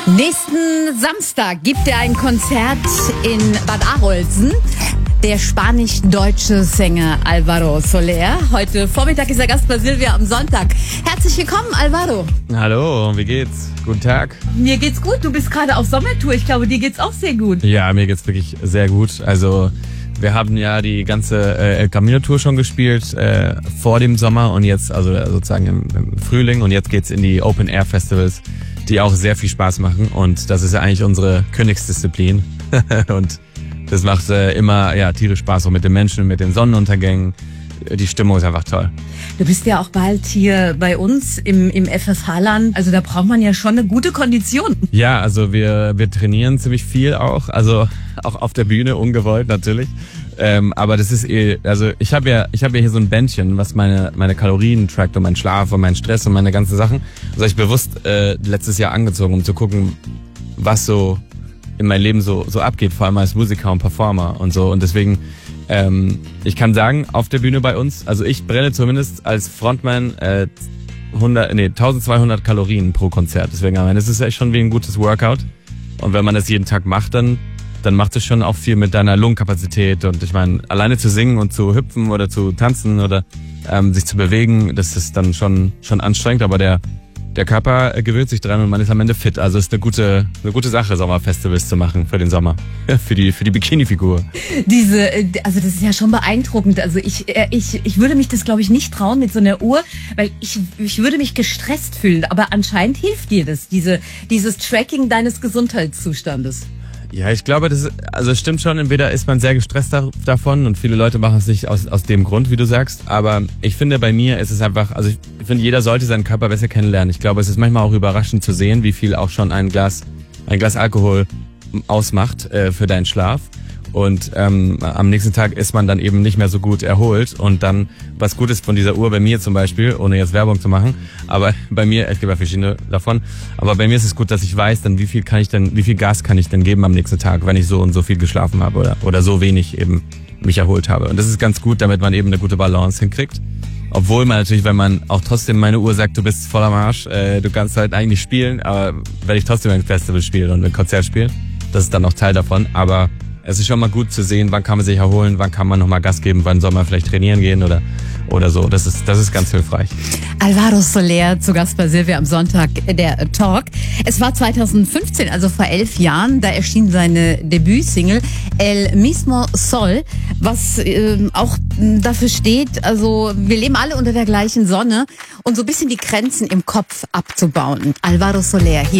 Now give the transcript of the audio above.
Nächsten Samstag gibt er ein Konzert in Bad Arolsen. Der spanisch-deutsche Sänger Álvaro Soler. Heute Vormittag ist er Gast bei Silvia am Sonntag. Herzlich willkommen, Álvaro. Hallo, wie geht's? Guten Tag. Mir geht's gut, du bist gerade auf Sommertour. Ich glaube, dir geht's auch sehr gut. Ja, mir geht's wirklich sehr gut. Also wir haben ja die ganze El Camino Tour schon gespielt vor dem Sommer und jetzt, also sozusagen im Frühling, und jetzt geht's in die Open Air Festivals, die auch sehr viel Spaß machen, und das ist ja eigentlich unsere Königsdisziplin und das macht immer tierisch Spaß, auch mit den Menschen, mit den Sonnenuntergängen. Die Stimmung ist einfach toll. Du bist ja auch bald hier bei uns im FFH-Land. Also da braucht man ja schon eine gute Kondition. Ja, also wir trainieren ziemlich viel auch. Also auch auf der Bühne, ungewollt natürlich. Aber das ist also ich habe ja hier so ein Bändchen, was meine Kalorien trackt und meinen Schlaf und meinen Stress und meine ganzen Sachen. Das habe ich bewusst letztes Jahr angezogen, um zu gucken, was so in meinem Leben so abgeht, vor allem als Musiker und Performer und so. Und deswegen, ich kann sagen, auf der Bühne bei uns, also ich brenne zumindest als Frontman 1200 Kalorien pro Konzert. Deswegen, das ist ja schon wie ein gutes Workout. Und wenn man das jeden Tag macht, dann macht es schon auch viel mit deiner Lungenkapazität. Und ich meine, alleine zu singen und zu hüpfen oder zu tanzen oder sich zu bewegen, das ist dann schon anstrengend, aber der Körper gewöhnt sich dran und man ist am Ende fit. Also ist eine gute Sache, Sommerfestivals zu machen für den Sommer. Für die Bikini-Figur. Also das ist ja schon beeindruckend. Also ich würde mich das, glaube ich, nicht trauen mit so einer Uhr, weil ich würde mich gestresst fühlen. Aber anscheinend hilft dir das, dieses Tracking deines Gesundheitszustandes. Ja, ich glaube, es stimmt schon. Entweder ist man sehr gestresst davon und viele Leute machen es nicht aus dem Grund, wie du sagst. Aber ich finde, bei mir ist es einfach, also ich finde, jeder sollte seinen Körper besser kennenlernen. Ich glaube, es ist manchmal auch überraschend zu sehen, wie viel auch schon ein Glas Alkohol ausmacht für deinen Schlaf. Und am nächsten Tag ist man dann eben nicht mehr so gut erholt. Und dann, was gut ist von dieser Uhr bei mir zum Beispiel, ohne jetzt Werbung zu machen, aber bei mir, es gibt ja verschiedene davon, aber bei mir ist es gut, dass ich weiß, dann wie viel Gas kann ich denn geben am nächsten Tag, wenn ich so und so viel geschlafen habe oder so wenig eben mich erholt habe. Und das ist ganz gut, damit man eben eine gute Balance hinkriegt. Obwohl man natürlich, wenn man auch trotzdem meine Uhr sagt, du bist voll am Arsch, du kannst halt eigentlich spielen, aber wenn ich trotzdem ein Festival spiele und ein Konzert spiele, das ist dann auch Teil davon, aber es ist schon mal gut zu sehen, wann kann man sich erholen, wann kann man nochmal Gas geben, wann soll man vielleicht trainieren gehen oder so. Das ist ganz hilfreich. Álvaro Soler zu Gast bei Silvia am Sonntag, der Talk. Es war 2015, also vor 11 Jahren, da erschien seine Debütsingle El Mismo Sol, was auch dafür steht, also wir leben alle unter der gleichen Sonne, und so ein bisschen die Grenzen im Kopf abzubauen. Álvaro Soler hier.